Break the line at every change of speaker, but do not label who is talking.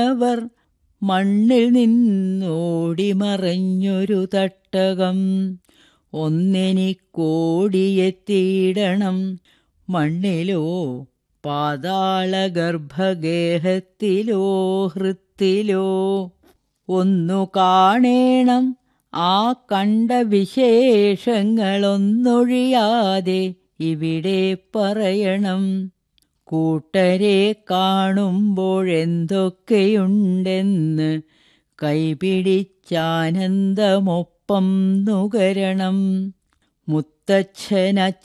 അവർ മണ്ണിൽ നിന്നോടി മറഞ്ഞൊരു തട്ടകം ഒന്നെനിക്കോടിയെത്തിയിടണം. മണ്ണിലോ പാതാളഗർഭഗേഹത്തിലോ ഹൃത്തിലോ ഒന്നു കാണേണം ആ കണ്ട വിശേഷങ്ങളൊന്നൊഴിയാതെ ഇവിടെ പറയണം. കൂട്ടരെ കാണുമ്പോഴെന്തൊക്കെയുണ്ടെന്ന് കൈപിടിച്ചാനന്ദമൊപ്പം നുകരണം. മുത്തച്ഛന